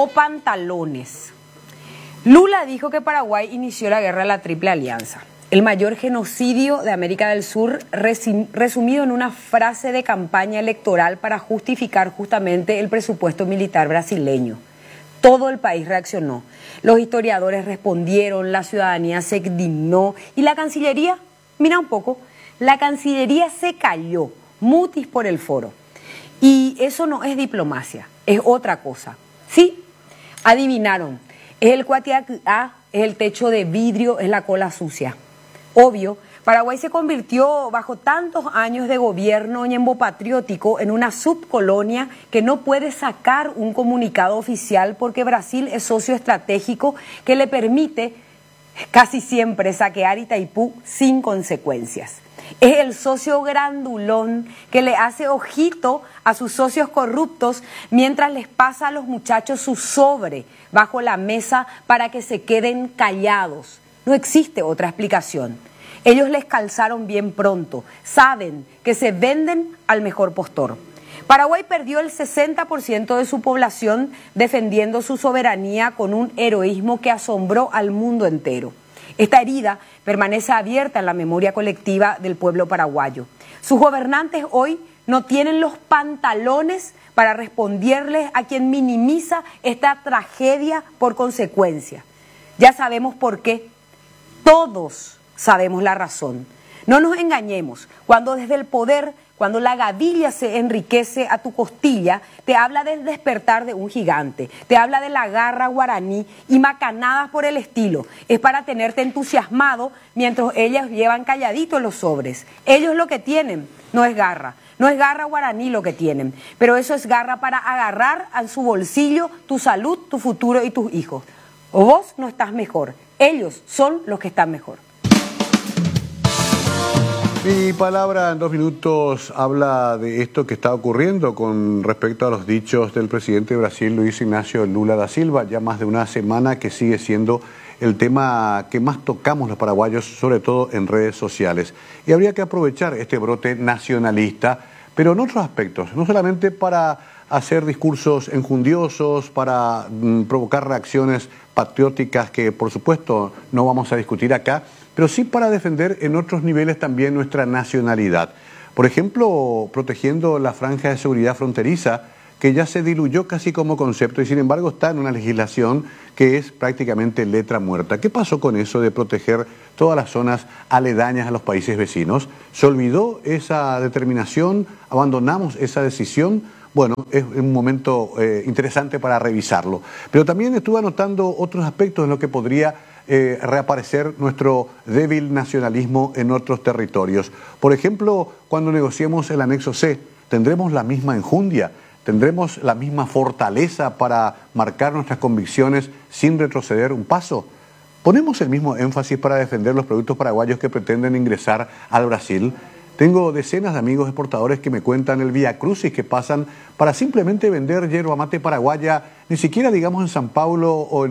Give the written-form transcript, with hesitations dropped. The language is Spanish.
o pantalones. Lula dijo que Paraguay inició la guerra de la Triple Alianza, el mayor genocidio de América del Sur, resumido en una frase de campaña electoral para justificar justamente el presupuesto militar brasileño. Todo el país reaccionó, los historiadores respondieron, la ciudadanía se indignó y la Cancillería, mira un poco, la Cancillería se cayó, mutis por el foro. Y eso no es diplomacia, es otra cosa. Sí, adivinaron, es el cuatiá, es el techo de vidrio, es la cola sucia. Obvio, Paraguay se convirtió bajo tantos años de gobierno ñembo-patriótico en una subcolonia que no puede sacar un comunicado oficial porque Brasil es socio estratégico que le permite casi siempre saquear Itaipú sin consecuencias. Es el socio grandulón que le hace ojito a sus socios corruptos mientras les pasa a los muchachos su sobre bajo la mesa para que se queden callados. No existe otra explicación. Ellos les calzaron bien pronto, saben que se venden al mejor postor. Paraguay perdió el 60% de su población defendiendo su soberanía con un heroísmo que asombró al mundo entero. Esta herida permanece abierta en la memoria colectiva del pueblo paraguayo. Sus gobernantes hoy no tienen los pantalones para responderles a quien minimiza esta tragedia por consecuencia. Ya sabemos por qué. Todos sabemos la razón. No nos engañemos. Cuando desde el poder, cuando la gavilla se enriquece a tu costilla, te habla del despertar de un gigante, te habla de la garra guaraní y macanadas por el estilo. Es para tenerte entusiasmado mientras ellas llevan calladitos los sobres. Ellos lo que tienen no es garra guaraní lo que tienen, pero eso es garra para agarrar a su bolsillo tu salud, tu futuro y tus hijos. O vos no estás mejor, ellos son los que están mejor. Mi palabra en 2 minutos habla de esto que está ocurriendo con respecto a los dichos del presidente de Brasil, Luis Ignacio Lula da Silva, ya más de una semana que sigue siendo el tema que más tocamos los paraguayos, sobre todo en redes sociales. Y habría que aprovechar este brote nacionalista, pero en otros aspectos, no solamente para hacer discursos enjundiosos, para provocar reacciones patrióticas que por supuesto no vamos a discutir acá, pero sí para defender en otros niveles también nuestra nacionalidad. Por ejemplo, protegiendo la franja de seguridad fronteriza, que ya se diluyó casi como concepto y sin embargo está en una legislación que es prácticamente letra muerta. ¿Qué pasó con eso de proteger todas las zonas aledañas a los países vecinos? ¿Se olvidó esa determinación? ¿Abandonamos esa decisión? Bueno, es un momento interesante para revisarlo. Pero también estuve anotando otros aspectos en lo que podría reaparecer nuestro débil nacionalismo en otros territorios. Por ejemplo, cuando negociemos el anexo C, ¿tendremos la misma enjundia? ¿Tendremos la misma fortaleza para marcar nuestras convicciones sin retroceder un paso? ¿Ponemos el mismo énfasis para defender los productos paraguayos que pretenden ingresar al Brasil? Tengo decenas de amigos exportadores que me cuentan el viacrucis que pasan para simplemente vender yerba mate paraguaya, ni siquiera digamos en San Paulo o